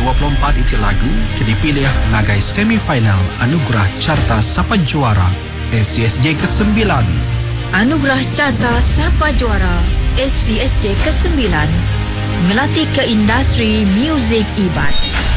24 itu lagu dipilih sebagai semifinal Anugerah Carta Sapa Juara SCSJ ke-9. Anugerah Carta Sapa Juara SCSJ ke-9 melatih ke industri muzik Ibat.